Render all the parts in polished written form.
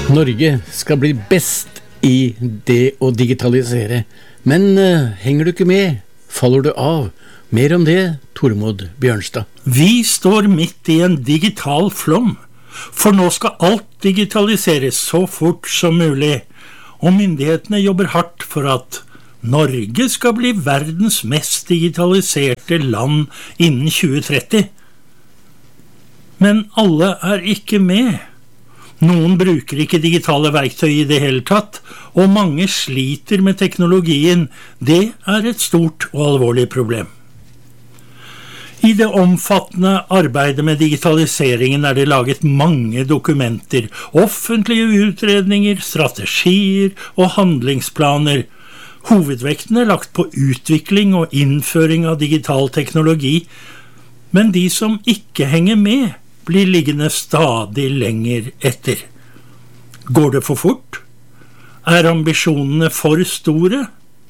Norge skal bli best i det å digitalisere, men henger du ikke med, faller du av. Mer om det, Tormod Bjørnstad. Vi står midt i en digital flom, for nå skal alt digitaliseres så fort som mulig, og myndighetene jobber hardt for at Norge skal bli verdens mest digitaliserte land innen 2030. Men alle er ikke med. Noen bruker ikke digitale verktøy i det hele tatt, og mange sliter med teknologien. Det er et stort og alvorlig problem. I det omfattende arbeidet med digitaliseringen er det laget mange dokumenter, offentlige utredninger, strategier og handlingsplaner. Hovedvekten er lagt på utvikling og innføring av digital teknologi, men de som ikke henger med, blir liggende stadig lenger etter. Går det for fort? Er ambisjonene for store?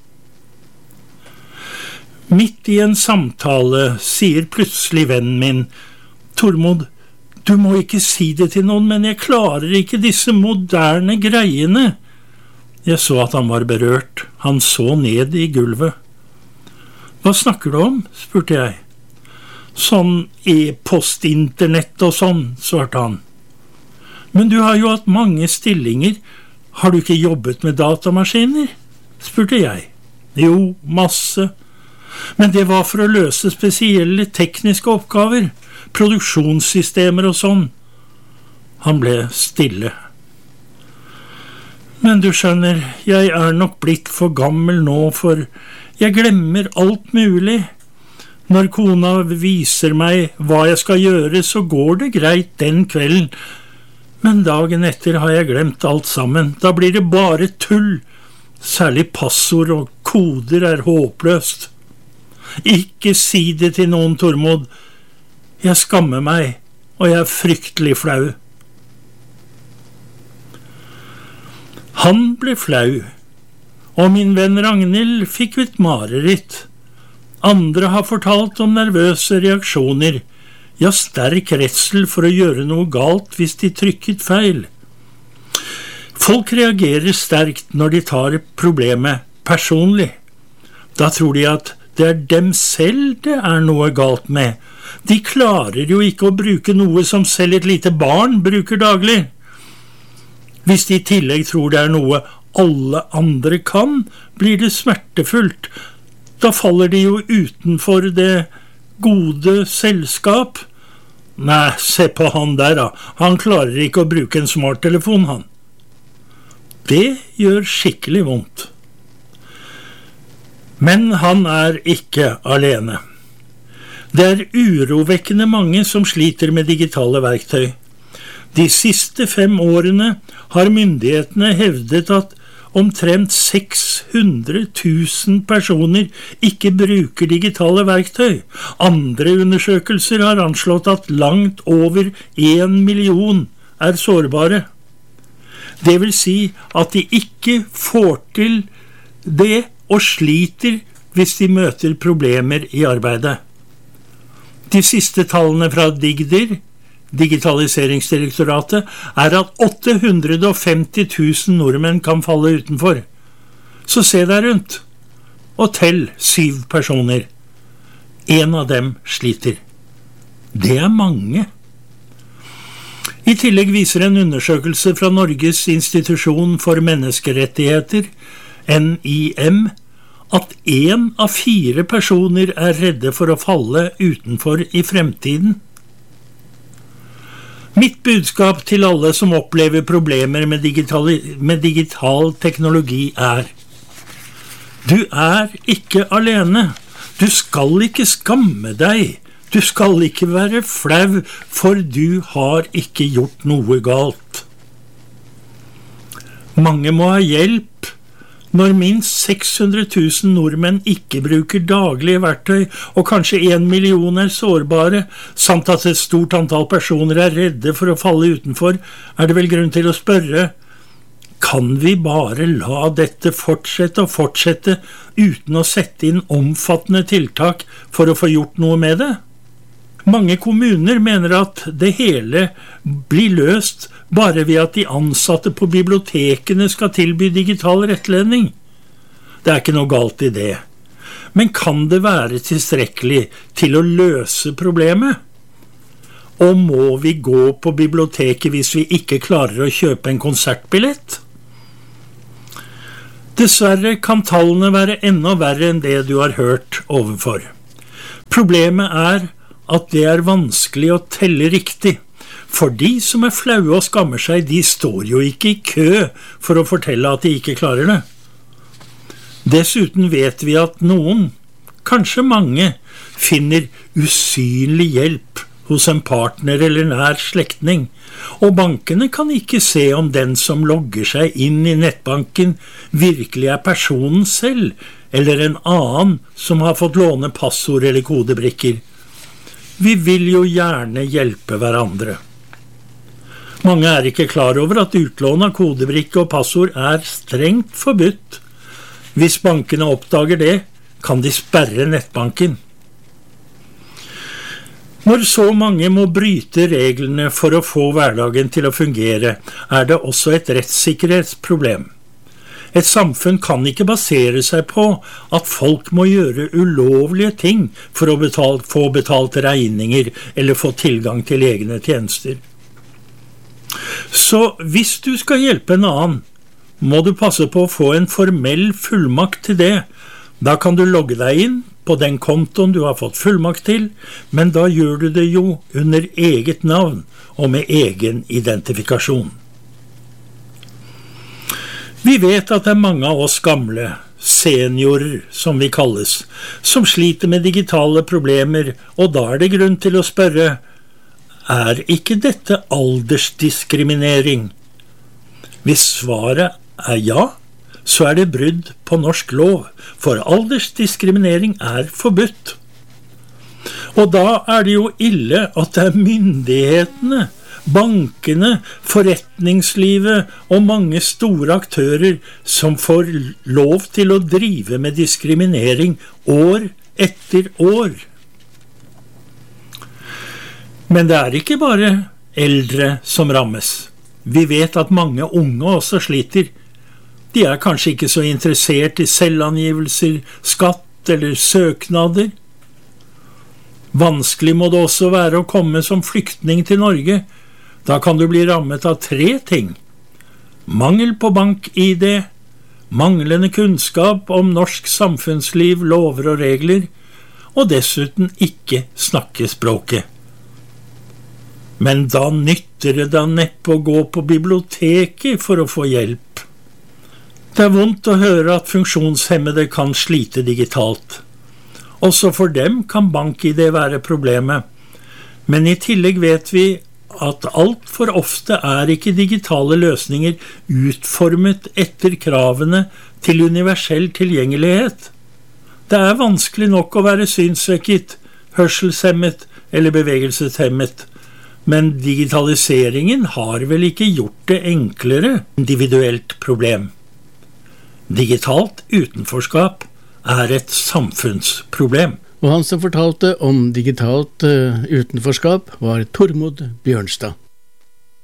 Midt i en samtale sier plutselig vennen min, Tormod, du må ikke si det til noen, men jeg klarer ikke disse moderne greiene. Jeg så at han var berørt. Han så ned i gulvet. Hva snakker du om? Spurte jeg. Sånn e-post-internett og sånn, svarte han. Men du har jo hatt mange stillinger. Har du ikke jobbet med datamaskiner? Spurte jeg. Jo, masse. Men det var for å løse spesielle tekniske oppgaver, produksjonssystemer og sånn. Han ble stille. Men du skjønner, jeg er nok blitt for gammel nå, for jeg glemmer alt mulig. Når kona viser meg hva jeg skal gjøre, så går det greit den kvelden. Men dagen etter har jeg glemt alt sammen. Da blir det bare tull. Særlig passord og koder er håpløst. Ikke si det til noen, Tormod. Jeg skammer meg, og jeg er fryktelig flau. Han ble flau, og min venn Ragnhild fikk et mareritt. Andre har fortalt om nervøse reaksjoner, ja, sterk redsel for å gjøre noe galt hvis de trykket feil. Folk reagerer sterkt når de tar problemet personlig. Da tror de at det er dem selv det er noe galt med. De klarer jo ikke å bruke noe som selv et lite barn bruker daglig. Hvis de i tillegg tror det er noe alle andre kan, blir det smertefullt. Da faller de jo utenfor det gode selskap. Nei, se på han der da. Han klarer ikke å bruke en smarttelefon, han. Det gjør skikkelig vondt. Men han er ikke alene. Det er urovekkende mange som sliter med digitale verktøy. De siste 5 årene har myndighetene hevdet at omtrent 600 000 personer ikke bruker digitale verktøy. Andre undersøkelser har anslått at langt over 1 million er sårbare. Det vil si at de ikke får til det og sliter hvis de møter problemer i arbeidet. De siste tallene fra Digdir, Digitaliseringsdirektoratet, er at 850 000 nordmenn kan falle utenfor. Så se deg rundt, og tell 7 personer. En av dem sliter. Det er mange. I tillegg viser en undersøkelse fra Norges institusjon for menneskerettigheter, NIM, at 1 av 4 personer er redde for å falle utenfor i fremtiden. Mitt budskap til alle som opplever problemer med digital teknologi er: du er ikke alene. Du skal ikke skamme deg. Du skal ikke være flau, for du har ikke gjort noe galt. Mange må ha hjelp. Når minst 600 000 nordmenn ikke bruker daglige verktøy, og kanskje 1 million er sårbare, samt at et stort antall personer er redde for å falle utenfor, er det vel grunn til å spørre, kan vi bare la dette fortsette og fortsette uten å sette inn omfattende tiltak for å få gjort noe med det? Mange kommuner mener at det hele blir løst bare ved at de ansatte på bibliotekene skal tilby digital rettledning. Det er ikke noe galt i det. Men kan det være tilstrekkelig til å løse problemet? Og må vi gå på biblioteket hvis vi ikke klarer å kjøpe en konsertbillett? Dessverre kan tallene være enda verre enn det du har hørt overfor. Problemet er at det er vanskelig å telle riktig, for de som er flaue og skammer seg, de står jo ikke i kø for å fortelle at de ikke klarer det. Dessuten vet vi at noen, kanskje mange, finner usynlig hjelp hos en partner eller nær slektning, og bankene kan ikke se om den som logger seg inn i nettbanken virkelig er personen selv, eller en annen som har fått låne passord eller kodebrikker. Vi vil jo gjerne hjelpe hverandre. Mange er ikke klar over at utlån av kodebrikke og passord er strengt forbudt. Hvis bankene oppdager det, kan de sperre nettbanken. Når så mange må bryte reglene for å få hverdagen til å fungere, er det også et rettssikkerhetsproblem. Et samfunn kan ikke basere seg på at folk må gjøre ulovlige ting for å få betalt regninger eller få tilgang til egne tjenester. Så hvis du skal hjelpe en annen, må du passe på å få en formell fullmakt til det. Da kan du logge deg inn på den kontoen du har fått fullmakt til, men da gjør du det jo under eget navn og med egen identifikasjon. Vi vet at det er mange av oss gamle, seniorer som vi kalles, som sliter med digitale problemer, og da er det grunn til å spørre, er ikke dette aldersdiskriminering? Hvis svaret er ja, så er det brudd på norsk lov, for aldersdiskriminering er forbudt. Og da er det jo ille at det er myndighetene, bankene, forretningslivet og mange store aktører som får lov til å drive med diskriminering år etter år. Men det er ikke bare eldre som rammes. Vi vet at mange unge også sliter. De er kanskje ikke så interessert i selvangivelser, skatt eller søknader. Vanskelig må det også være å komme som flyktning til Norge. Da kan du bli rammet av 3 ting. Mangel på bank-ID, manglende kunnskap om norsk samfunnsliv, lover og regler, og dessuten ikke snakke språket. Men da nytter det da neppe å gå på biblioteket for å få hjelp. Det er vondt å høre at funksjonshemmede kan slite digitalt. Også for dem kan bank-ID være problemet. Men i tillegg vet vi at alt for ofte er ikke digitale løsninger utformet etter kravene til universell tilgjengelighet. Det er vanskelig nok å være synssvekket, hørselshemmet eller bevegelseshemmet, men digitaliseringen har vel ikke gjort det enklere individuelt problem. Digitalt utenforskap er et samfunnsproblem. Og han som fortalte om digitalt utenforskap var Tormod Bjørnstad.